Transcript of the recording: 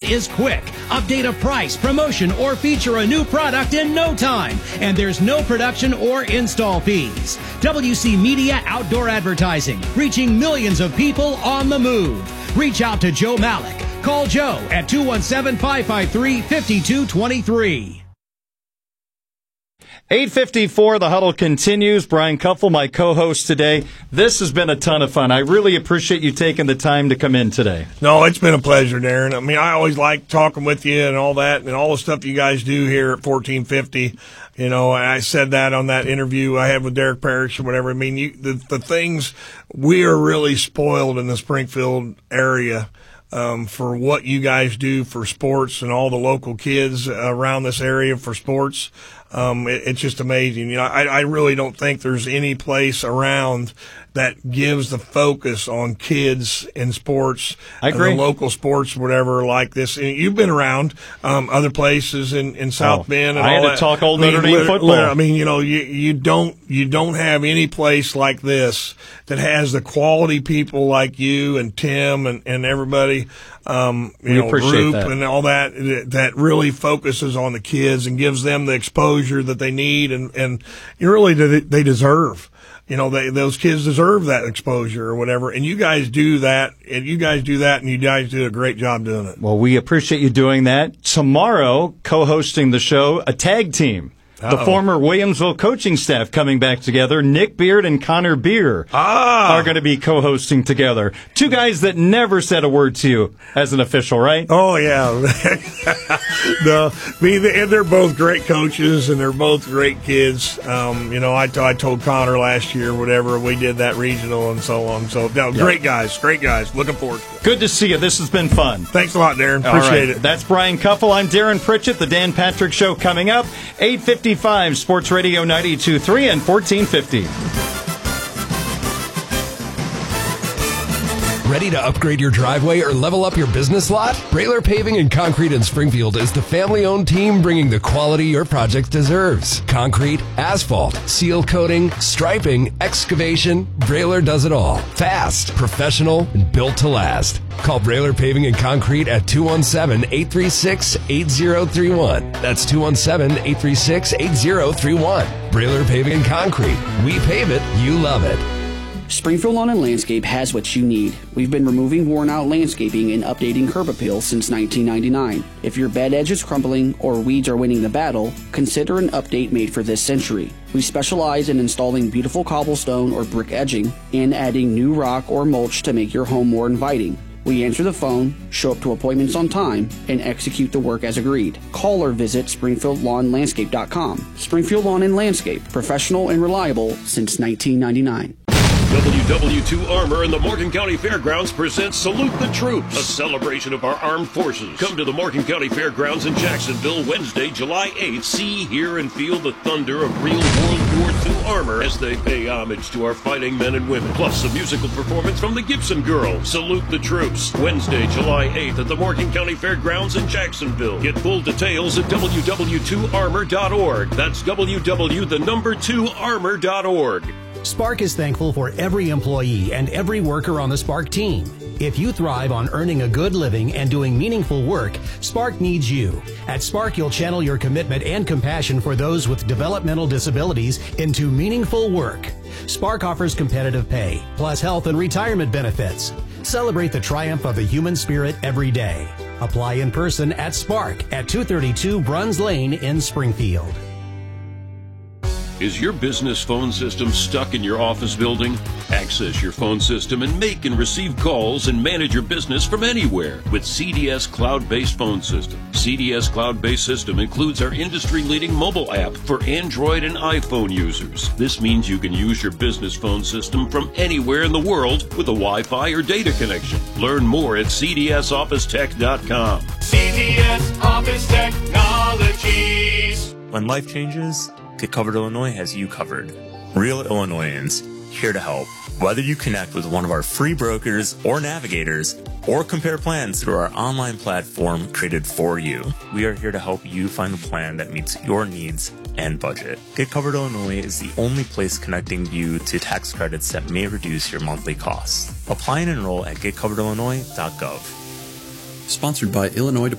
is quick. Update a price, promotion, or feature a new product in no time. And there's no production or install fees. WC Media Outdoor Advertising, reaching millions of people on the move. Reach out to Joe Malik. Call Joe at 217-553-5223. 8:54, the huddle continues. Brian Kuffel, my co-host today. This has been a ton of fun. I really appreciate you taking the time to come in today. No, it's been a pleasure, Darren. I mean, I always like talking with you and all that, and all the stuff you guys do here at 1450. You know, I said that on that interview I had with Derek Parrish or whatever. I mean, the things, we are really spoiled in the Springfield area for what you guys do for sports and all the local kids around this area for sports. It's just amazing. You know, I really don't think there's any place around that gives the focus on kids in sports. I agree. The local sports, whatever, like this. And you've been around other places in South Bend. And I all had that. to talk old Notre Dame football. I mean, you know, you don't have any place like this that has the quality people like you and Tim and everybody. We appreciate Roop that. and all that really focuses on the kids and gives them the exposure that they need and really they deserve. You know, those kids deserve that exposure or whatever. And you guys do that, and you guys do a great job doing it. Well, we appreciate you doing that. Tomorrow, co-hosting the show, a tag team. The former Williamsville coaching staff coming back together. Nick Beard and Connor Beer are going to be co-hosting together. Two guys that never said a word to you as an official, right? Oh, yeah. And they're both great coaches, and they're both great kids. You know, I told Connor last year, whatever, we did that regional and so on. So, no, great guys. Looking forward to it. Good to see you. This has been fun. Thanks a lot, Darren. Appreciate it. That's Brian Kuffel. I'm Darren Pritchett. The Dan Patrick Show coming up. 8:55, Sports Radio 92.3 and 1450. Ready to upgrade your driveway or level up your business lot? Brailer Paving and Concrete in Springfield is the family-owned team bringing the quality your project deserves. Concrete, asphalt, seal coating, striping, excavation, Brailer does it all. Fast, professional, and built to last. Call Brailer Paving and Concrete at 217-836-8031. That's 217-836-8031. Brailer Paving and Concrete. We pave it, you love it. Springfield Lawn and Landscape has what you need. We've been removing worn-out landscaping and updating curb appeal since 1999. If your bed edge is crumbling or weeds are winning the battle, consider an update made for this century. We specialize in installing beautiful cobblestone or brick edging and adding new rock or mulch to make your home more inviting. We answer the phone, show up to appointments on time, and execute the work as agreed. Call or visit SpringfieldLawnLandscape.com. Springfield Lawn and Landscape, professional and reliable since 1999. WW2 Armor and the Morgan County Fairgrounds presents Salute the Troops, a celebration of our armed forces. Come to the Morgan County Fairgrounds in Jacksonville Wednesday, July 8th. See, hear, and feel the thunder of real World War II armor as they pay homage to our fighting men and women. Plus, a musical performance from the Gibson Girls. Salute the Troops, Wednesday, July 8th at the Morgan County Fairgrounds in Jacksonville. Get full details at www.2armor.org. That's www.2armor.org. Spark is thankful for every employee and every worker on the Spark team. If you thrive on earning a good living and doing meaningful work, Spark needs you. At Spark, you'll channel your commitment and compassion for those with developmental disabilities into meaningful work. Spark offers competitive pay, plus health and retirement benefits. Celebrate the triumph of the human spirit every day. Apply in person at Spark at 232 Bruns Lane in Springfield. Is your business phone system stuck in your office building? Access your phone system and make and receive calls and manage your business from anywhere with CDS Cloud-Based Phone System. CDS Cloud-Based System includes our industry-leading mobile app for Android and iPhone users. This means you can use your business phone system from anywhere in the world with a Wi-Fi or data connection. Learn more at cdsofficetech.com. CDS Office Technologies. When life changes, Get Covered Illinois has you covered. Real Illinoisans, here to help. Whether you connect with one of our free brokers or navigators, or compare plans through our online platform created for you, we are here to help you find a plan that meets your needs and budget. Get Covered Illinois is the only place connecting you to tax credits that may reduce your monthly costs. Apply and enroll at getcoveredillinois.gov. Sponsored by Illinois